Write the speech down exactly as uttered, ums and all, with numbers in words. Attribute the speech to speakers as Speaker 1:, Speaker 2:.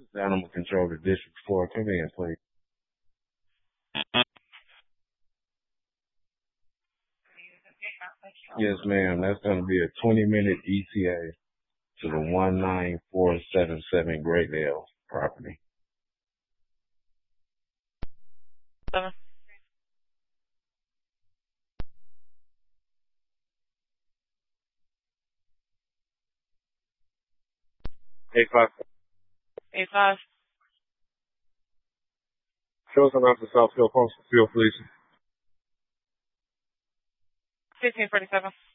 Speaker 1: Animal Control to District four. Come in, please. Yes, ma'am. That's going to be a twenty minute E T A to the one nine four seven seven Greatdale property.
Speaker 2: Seven.
Speaker 1: Eight five.
Speaker 2: Eight five.
Speaker 1: Show us around the Southfield Postal Field, please.
Speaker 2: Fifteen forty seven.